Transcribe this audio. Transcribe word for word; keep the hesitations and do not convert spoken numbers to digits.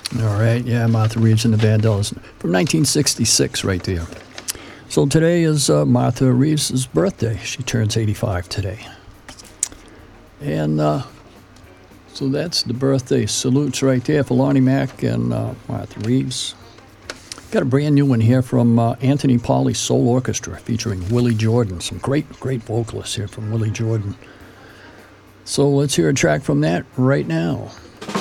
All right, yeah, Martha Reeves and the Vandellas from nineteen sixty-six right there. So today is uh, Martha Reeves' birthday. She turns eighty-five today. And uh, so that's the birthday salutes right there for Lonnie Mack and uh, Martha Reeves. Got a brand new one here from uh, Anthony Pauly's Soul Orchestra featuring Willie Jordan. Some great, great vocalists here from Willie Jordan. So let's hear a track from that right now.